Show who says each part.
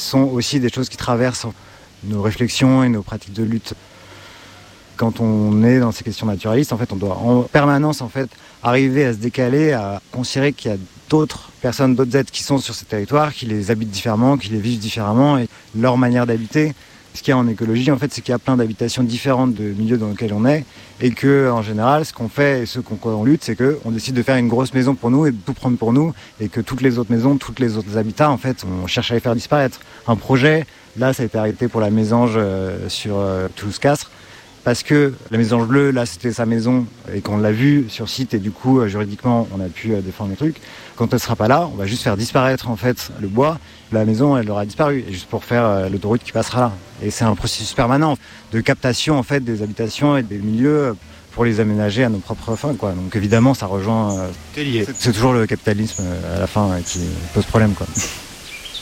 Speaker 1: sont aussi des choses qui traversent nos réflexions et nos pratiques de lutte. Quand on est dans ces questions naturalistes, en fait, on doit en permanence en fait, arriver à se décaler, à considérer qu'il y a d'autres personnes, d'autres êtres qui sont sur ces territoires, qui les habitent différemment, qui les vivent différemment, et leur manière d'habiter. Ce qu'il y a en écologie, en fait, c'est qu'il y a plein d'habitations différentes de milieux dans lesquels on est, et que, en général, ce qu'on fait et ce contre quoi on lutte, c'est qu'on décide de faire une grosse maison pour nous et de tout prendre pour nous, et que toutes les autres maisons, tous les autres habitats, en fait, on cherche à les faire disparaître. Un projet, là, ça a été arrêté pour la mésange sur Toulouse-Castres, parce que la mésange bleue, là, c'était sa maison et qu'on l'a vue sur site et du coup, juridiquement, on a pu défendre le truc. Quand elle sera pas là, on va juste faire disparaître, en fait, le bois. La maison, elle aura disparu, et juste pour faire l'autoroute qui passera là. Et c'est un processus permanent de captation, en fait, des habitations et des milieux pour les aménager à nos propres fins, quoi. Donc évidemment, ça rejoint... c'est toujours le capitalisme à la fin qui pose problème, quoi.